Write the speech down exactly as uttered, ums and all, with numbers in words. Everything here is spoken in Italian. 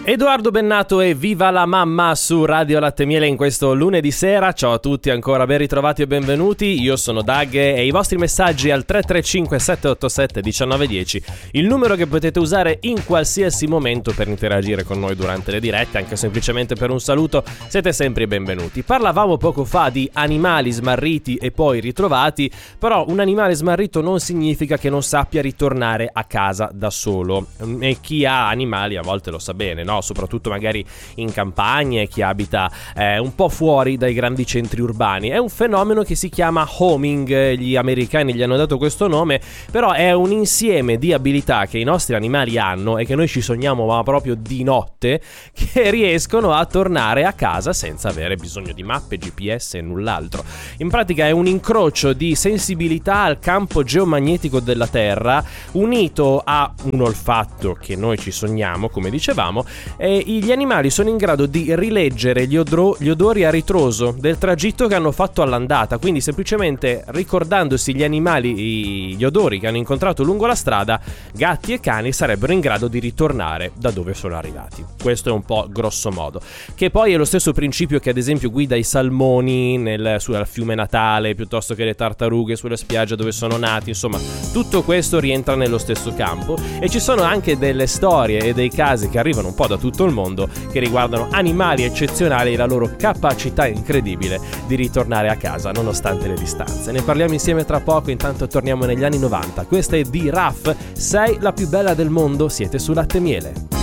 Edoardo Bennato e Viva la mamma su Radio Latte Miele in questo lunedì sera. Ciao a tutti, ancora ben ritrovati e benvenuti. Io sono Dag e i vostri messaggi al tre tre cinque sette otto sette uno nove uno zero, il numero che potete usare in qualsiasi momento per interagire con noi durante le dirette, anche semplicemente per un saluto, siete sempre benvenuti. Parlavamo poco fa di animali smarriti e poi ritrovati, però un animale smarrito non significa che non sappia ritornare a casa da solo, e chi ha animali a volte lo sa bene, no? Soprattutto magari in campagne, chi abita eh, un po' fuori dai grandi centri urbani. È un fenomeno che si chiama homing, gli americani gli hanno dato questo nome, però è un insieme di abilità che i nostri animali hanno e che noi ci sogniamo ma proprio di notte, che riescono a tornare a casa senza avere bisogno di mappe, G P S e null'altro. In pratica è un incrocio di sensibilità al campo geomagnetico della Terra unito a un olfatto che noi ci sogniamo, come dicevamo, e gli animali sono in grado di rileggere gli, odro- gli odori a ritroso del tragitto che hanno fatto all'andata, quindi semplicemente ricordandosi gli animali, gli odori che hanno incontrato lungo la strada, gatti e cani sarebbero in grado di ritornare da dove sono arrivati. Questo è un po' grosso modo, che poi è lo stesso principio che ad esempio guida i salmoni nel, sul fiume Natale, piuttosto che le tartarughe sulle spiagge dove sono nati. Insomma, tutto questo rientra nello stesso campo, e ci sono anche delle storie e dei casi che arrivano un po' da tutto il mondo che riguardano animali eccezionali e la loro capacità incredibile di ritornare a casa nonostante le distanze. Ne parliamo insieme tra poco, intanto torniamo negli anni novanta. Questa è di Raf, sei la più bella del mondo, siete su Latte Miele.